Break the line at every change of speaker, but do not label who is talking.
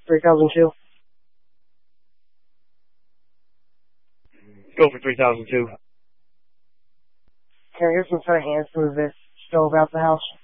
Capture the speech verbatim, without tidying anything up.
three thousand two.
Go for three thousand two.
Can I hear some sort of hands move this stove out the house?